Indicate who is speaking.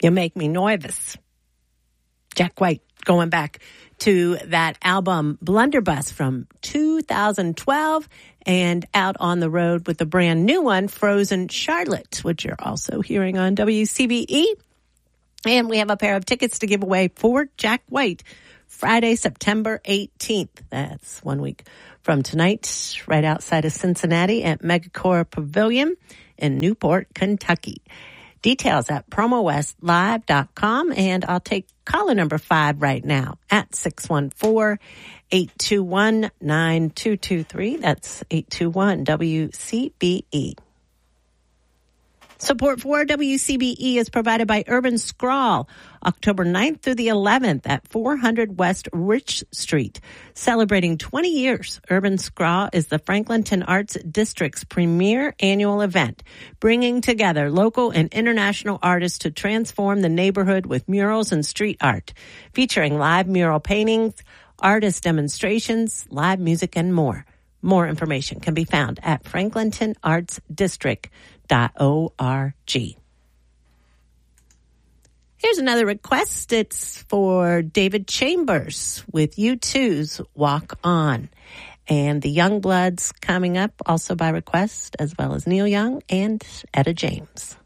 Speaker 1: You Make Me Nervous. Jack White, going back to that album Blunderbuss from 2012 and out on the road with the brand new one, Frozen Charlotte, which you're also hearing on WCBE. And we have a pair of tickets to give away for Jack White, Friday, September 18th. That's 1 week from tonight, right outside of Cincinnati at Megacore Pavilion in Newport, Kentucky. Details at promowestlive.com, and I'll take caller number 5 right now at 614-821-9223. That's 821-WCBE. Support for WCBE is provided by Urban Scrawl, October 9th through the 11th at 400 West Rich Street. Celebrating 20 years, Urban Scrawl is the Franklinton Arts District's premier annual event, bringing together local and international artists to transform the neighborhood with murals and street art, featuring live mural paintings, artist demonstrations, live music, and more. More information can be found at franklintonartsdistrict.org. Here's another request. It's for David Chambers with U2's Walk On. And the Youngbloods coming up also by request, as well as Neil Young and Etta James.